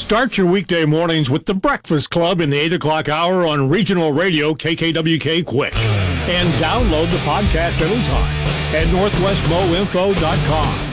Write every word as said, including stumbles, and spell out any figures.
Start your weekday mornings with The Breakfast Club in the eight o'clock hour on Regional Radio K K W K Quick. And download the podcast anytime at northwest mo info dot com.